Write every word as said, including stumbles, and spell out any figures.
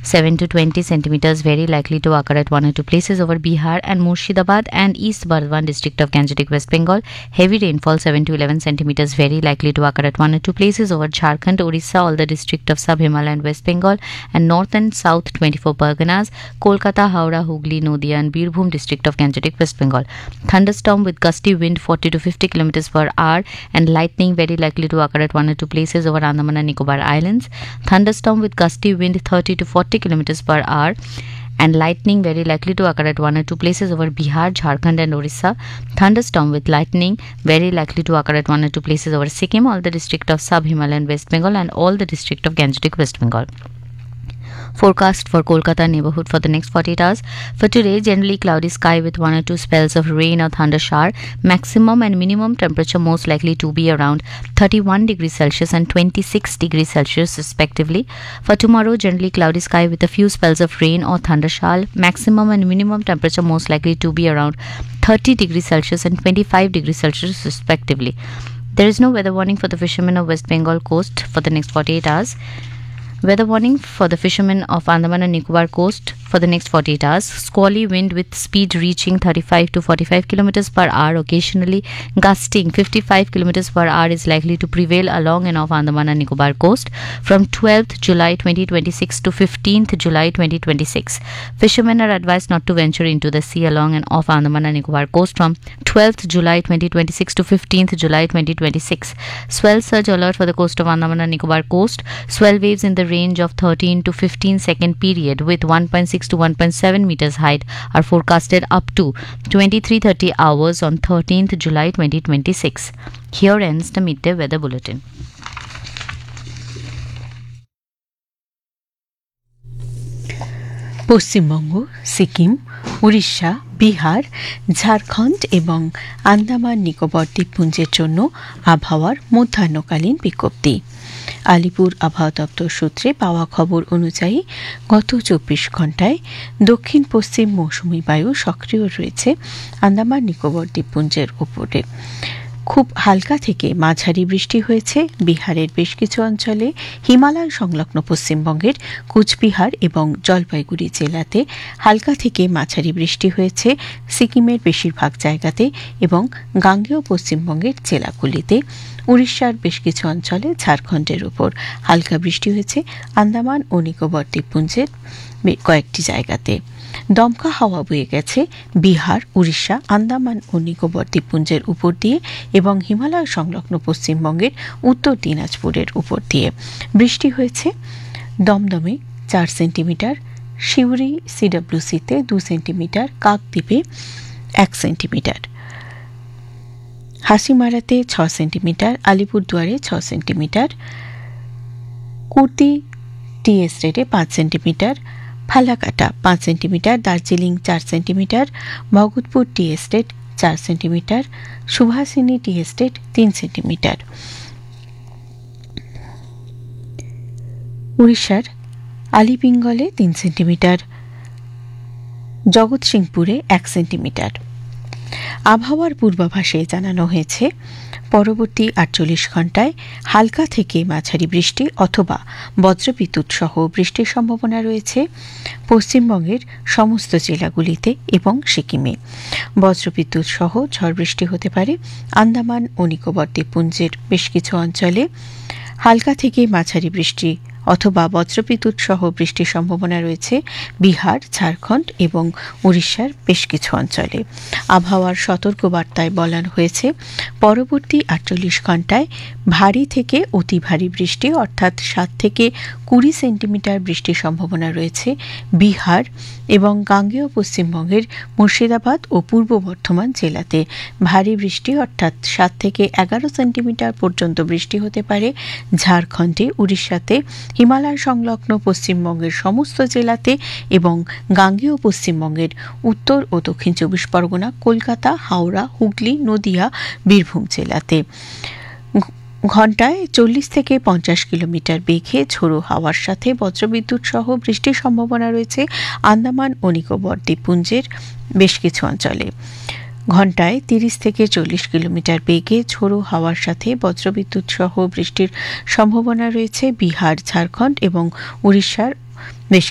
seven to twenty centimeters very likely to occur at one or two places over Bihar and Murshidabad and East Bardwan district of Gangetic, West Bengal. Heavy rainfall seven to eleven centimeters very likely to occur at one or two places over Jharkhand, Orissa, all the district of Sub-Himalayan West Bengal and North and South twenty-four Parganas, Kolkata, Howrah, Hooghly, Nadia and Birbhum district of Gangetic, West Bengal. Thunderstorm with gusty wind forty to fifty kilometers per hour and lightning very likely to occur at one or two places over Andaman and Nicobar Islands. Thunderstorm with gusty wind thirty to forty kilometers per hour and lightning very likely to occur at one or two places over Bihar, Jharkhand and Orissa. Thunderstorm with lightning very likely to occur at one or two places over Sikkim, all the district of Sub-Himalayan West Bengal and all the district of Gangetic, West Bengal. Forecast for Kolkata neighborhood for the next forty-eight hours. For today, generally cloudy sky with one or two spells of rain or thunder shower. Maximum and minimum temperature most likely to be around thirty-one degrees Celsius and twenty-six degrees Celsius respectively. For tomorrow, generally cloudy sky with a few spells of rain or thunder shower. Maximum and minimum temperature most likely to be around thirty degrees Celsius and twenty-five degrees Celsius respectively. There is no weather warning for the fishermen of West Bengal coast for the next forty-eight hours. Weather warning for the fishermen of Andaman and Nicobar coast for the next forty-eight hours. Squally wind with speed reaching thirty-five to forty-five kilometers per hour, occasionally gusting fifty-five kilometers per hour is likely to prevail along and off Andaman and Nicobar coast from twelfth July twenty twenty-six to fifteenth July twenty twenty-six. Fishermen are advised not to venture into the sea along and off Andaman and Nicobar coast from twelfth July twenty twenty-six to fifteenth July twenty twenty-six. Swell surge alert for the coast of Andaman and Nicobar coast. Swell waves in the range of thirteen to fifteen second period with one point six to one point seven meters height are forecasted up to twenty-three thirty hours on thirteenth July twenty twenty-six. Here ends the midday weather bulletin. Paschimbanga, Sikkim, Orissa, Bihar, Jharkhand এবং আন্দামান নিকোবর দ্বীপপুঞ্জের জন্য আবহাওয়ার মধ্যাহ্নকালীন বিজ্ঞপ্তি। আলিপুর আবহাওয়া দপ্তর সূত্রে পাওয়া খবর অনুযায়ী গত চব্বিশ ঘন্টায় দক্ষিণ পশ্চিম মৌসুমী বায়ু সক্রিয় রয়েছে আন্দামান নিকোবর দ্বীপপুঞ্জের উপরে। খুব হালকা থেকে মাঝারি বৃষ্টি হয়েছে বিহারের বেশ কিছু অঞ্চলে, হিমালয় সংলগ্ন পশ্চিমবঙ্গের কুচবিহার এবং জলপাইগুড়ি জেলাতে হালকা থেকে মাঝারি বৃষ্টি হয়েছে সিকিমের বেশিরভাগ জায়গাতে এবং গাঙ্গেয় পশ্চিমবঙ্গের জেলাগুলিতে। উড়িষ্যার বেশ কিছু অঞ্চলে, ঝাড়খণ্ডের উপর হালকা বৃষ্টি হয়েছে আন্দামান ও নিকোবর দ্বীপপুঞ্জের কয়েকটি জায়গাতে। দমকা হাওয়া বয়ে গেছে বিহার, উড়িষ্যা, আন্দামান ও নিকোবর দ্বীপপুঞ্জের উপর দিয়ে এবং হিমালয় সংলগ্ন পশ্চিমবঙ্গের উত্তর দিনাজপুরের উপর দিয়ে। বৃষ্টি হয়েছে দমদমে চার সেন্টিমিটার, সিউড়ি সিডব্লিউসিতে দু সেন্টিমিটার, কাকদ্বীপে এক সেন্টিমিটার, হাসিমারাতে ছ সেন্টিমিটার, আলিপুরদুয়ারে ছ সেন্টিমিটার, কুর্তি টি এস্টেটে পাঁচ সেন্টিমিটার, ফালাকাটা পাঁচ সেন্টিমিটার, দার্জিলিং চার সেন্টিমিটার, ভগতপুর টি এস্টেট চার সেন্টিমিটার, সুভাষিনী টি এস্টেট তিন সেন্টিমিটার। উড়িষ্যার আলিপিঙ্গলে তিন সেন্টিমিটার, জগৎসিংপুরে এক সেন্টিমিটার। আবহাওয়ার পূর্বাভাসে জানানো হয়েছে পরবর্তী আটচল্লিশ ঘন্টায় হালকা থেকে মাঝারি বৃষ্টি অথবা বজ্রবিদ্যুৎ সহ বৃষ্টির সম্ভাবনা রয়েছে পশ্চিমবঙ্গের সমস্ত জেলাগুলিতে এবং সিকিমে। বজ্রবিদ্যুৎ সহ ঝড় বৃষ্টি হতে পারে আন্দামান ও নিকোবর দ্বীপপুঞ্জের বেশ কিছু অঞ্চলে। হালকা থেকে মাঝারি বৃষ্টি অথবা বজ্রবিদ্যুৎ সহ বৃষ্টির সম্ভাবনা রয়েছে বিহার, ঝাড়খণ্ড এবং উড়িষ্যার বেশ কিছু অঞ্চলে। আবহাওয়ার সতর্কবার্তায় বলা হয়েছে পরবর্তী আটচল্লিশ ঘন্টায় ভারী থেকে অতি ভারী বৃষ্টি অর্থাৎ সাত থেকে কুড়ি সেন্টিমিটার বৃষ্টির সম্ভাবনা রয়েছে বিহার এবং গাঙ্গেয় পশ্চিমবঙ্গের মুর্শিদাবাদ ও পূর্ব বর্ধমান জেলাতে। ভারী বৃষ্টি অর্থাৎ সাত থেকে এগারো সেন্টিমিটার পর্যন্ত বৃষ্টি হতে পারে ঝাড়খণ্ডে, উড়িষ্যাতে, হিমালয় সংলগ্ন পশ্চিমবঙ্গের সমস্ত জেলাতে এবং গাঙ্গেয় পশ্চিমবঙ্গের উত্তর ও দক্ষিণ চব্বিশ পরগনা, কলকাতা, হাওড়া, হুগলি, নদিয়া, বীরভূম জেলাতে। ঘন্টায় চল্লিশ থেকে পঞ্চাশ কিলোমিটার বেগে ঝোড়ো হাওয়ার সাথে বজ্রবিদ্যুৎ সহ বৃষ্টির সম্ভাবনা রয়েছে আন্দামান ও নিকোবর দ্বীপপুঞ্জের বেশ কিছু অঞ্চলে। ঘন্টায় তিরিশ থেকে চল্লিশ কিলোমিটার বেগে ঝোড়ো হাওয়ার সাথে বজ্রবিদ্যুৎ সহ বৃষ্টির সম্ভাবনা রয়েছে বিহার, ঝাড়খণ্ড এবং উড়িষ্যার বেশ